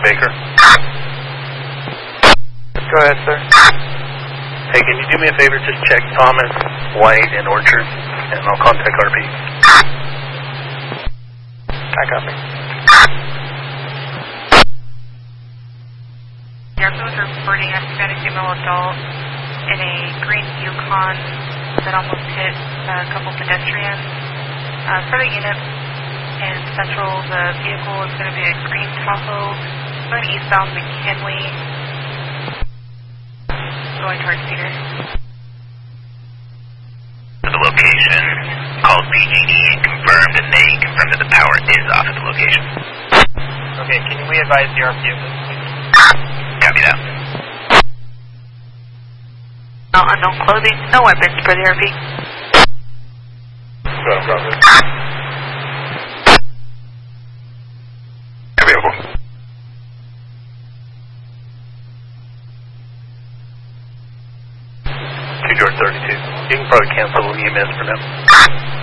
Baker. Go ahead, sir. Hey, can you do me a favor? Just check Thomas, White, and Orchard, and I'll contact RP. I copy. Airfield is reporting a Hispanic female adult in a green Yukon that almost hit a couple pedestrians. For the unit in Central, the vehicle is going to be a green Tahoe going eastbound McKinley, going towards Cedar. The location called PG&E and confirmed, and they confirmed that the power is off at the location. Okay, can we advise the RP of this, please? Copy that. Unknown clothing, no weapons for the RP. Available. 2 George 32. You can probably cancel EMS for now.